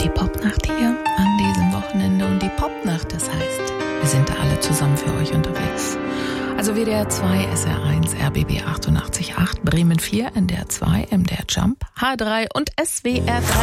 die Popnacht hier an diesem Wochenende. Und die Popnacht, das heißt, wir sind da alle zusammen für euch unterwegs. Also WDR 2, SR 1, RBB 88.8, Bremen 4, NDR 2, MDR Jump, H3 und SWR 3.